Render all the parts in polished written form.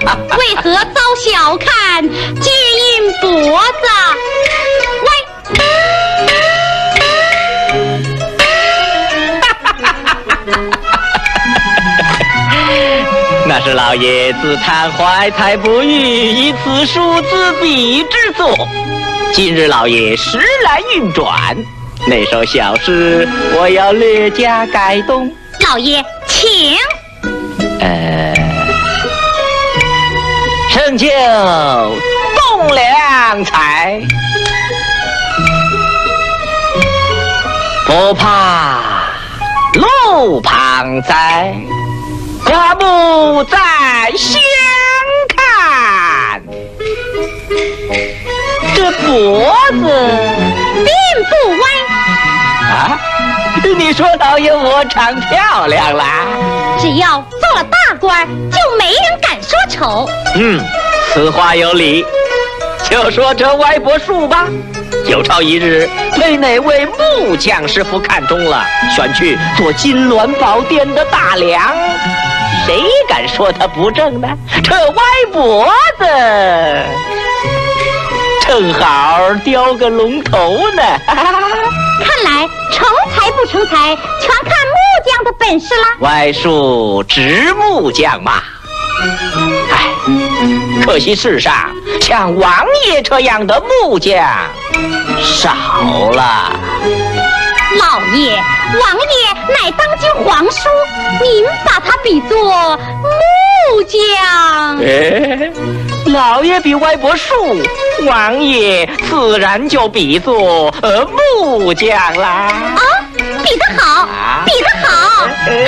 为何遭小看，皆因脖子歪。 那是老爷自叹怀才不遇，以此书自笔之作。今日老爷时来运转，那首小诗我要略加改动。 老爷，请。 成就栋梁才，不怕路旁栽，花木在相看。这脖子并不歪啊！你说老爷我长漂亮啦？ 只要做了大官，就没人敢说丑。 此话有理。就说这歪脖术吧。有朝一日，被哪位木匠师傅看中了，选去做金銮宝殿的大梁。谁敢说他不正呢？这歪脖子正好雕个龙头呢。 看来成才不成才，全看木匠的本事啦。 歪术直木匠嘛。唉，可惜世上像王爷这样的木匠少了。 老爷，王爷乃当今皇叔，您把他比作木匠。 老爷比歪脖术，王爷自然就比作木匠啦。 啊，比得好，比得好。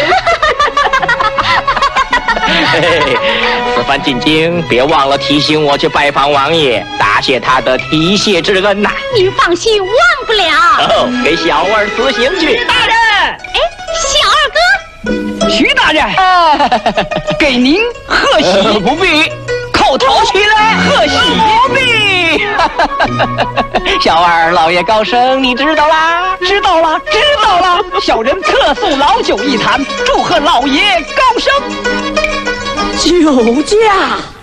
此番进京，别忘了提醒我去拜访王爷，答谢他的提携之恩呐。 您放心，忘不了。 给小二辞行去。大人， 小二哥， 徐大人，给您贺喜。 不必， 叩头起来，贺喜。 不必。小二老爷高升，你知道啦？ 知道了，知道了。小人特诉老酒一坛，祝贺老爷高升。 酒驾。